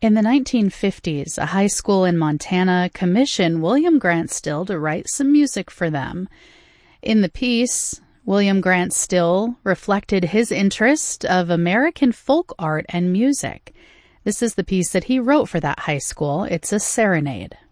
In the 1950s, a high school in Montana commissioned William Grant Still to write some music for them. In the piece, William Grant Still reflected his interest of American folk art and music. This is the piece that he wrote for that high school. It's a serenade.